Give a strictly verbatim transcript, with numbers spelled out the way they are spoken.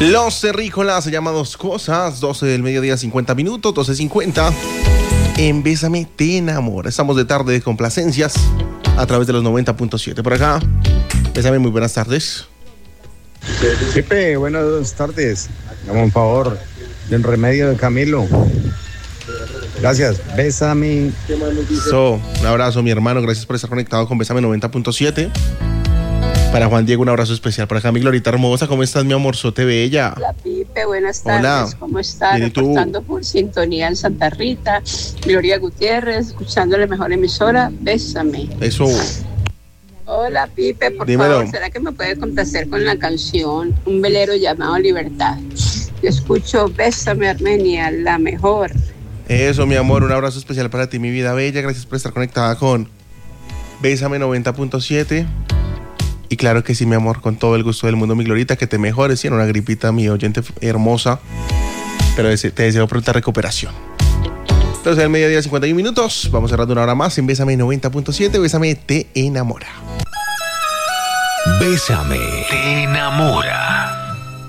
Los Terrícolas se llama Dos Cosas, doce del mediodía, cincuenta minutos, doce cincuenta. En Bésame te enamora. Estamos de tarde de complacencias a través de los noventa punto siete. Por acá, Bésame, muy buenas tardes. Pepe, buenas tardes. Dame un favor del remedio de Camilo. Gracias, Bésame. So, un abrazo, mi hermano. Gracias por estar conectado con Bésame noventa punto siete. Para Juan Diego, un abrazo especial. Para acá, mi Glorita hermosa, ¿cómo estás, mi amorzote bella? Hola, Pipe, buenas tardes. Hola. ¿Cómo estás? Bien, ¿y tú? Reportando por sintonía en Santa Rita. Gloria Gutiérrez, escuchando la mejor emisora, Bésame. Eso. Hola, Pipe, por Dímelo. favor, ¿será que me puede complacer con la canción Un velero llamado Libertad? Yo escucho Bésame, Armenia, la mejor. Eso, mi amor, un abrazo especial para ti, mi vida bella. Gracias por estar conectada con Bésame noventa punto siete. Y claro que sí, mi amor, con todo el gusto del mundo, mi Glorita, que te mejores, sí, en una gripita, mi oyente hermosa. Pero te deseo pronta recuperación. Entonces, al mediodía, cincuenta y un minutos. Vamos cerrando una hora más en Bésame noventa punto siete. Bésame te enamora. Bésame te enamora.